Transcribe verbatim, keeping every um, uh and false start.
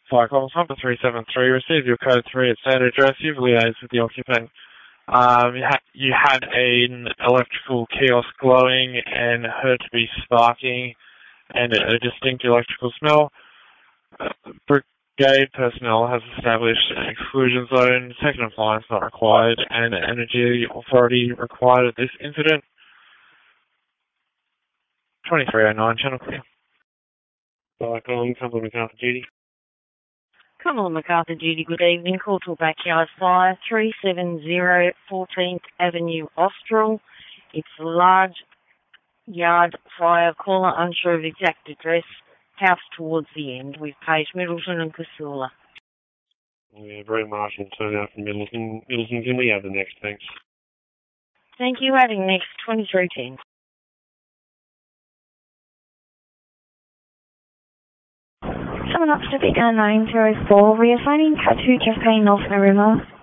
Fire calls number three seven three. Received your code three at standard address. You've liaised with the occupant. Um, you, ha- you had an electrical kiosk glowing and heard to be sparking and a, a distinct electrical smell. Uh, Brigade personnel has established an exclusion zone, second appliance not required, and energy authority required at this incident. twenty-three oh nine, channel clear. Fire calling, Cumberland MacArthur duty. Cumberland MacArthur duty, good evening. Call to a backyard fire, three seven zero fourteenth Avenue, Austral. It's a large yard fire. Caller unsure of exact address. House towards the end. We've Page, Middleton and Casula. Yeah, Brett Marshall turn out from Middleton. Middleton, can we have the next, thanks? Thank you. Adding next, twenty-three ten. Someone up to Victor nine zero four, reassigning cut to Campaign North the River.